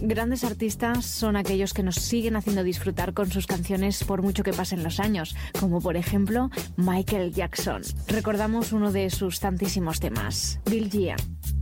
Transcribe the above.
Grandes artistas son aquellos que nos siguen haciendo disfrutar con sus canciones por mucho que pasen los años, como por ejemplo Michael Jackson. Recordamos uno de sus tantísimos temas, Bill Gia.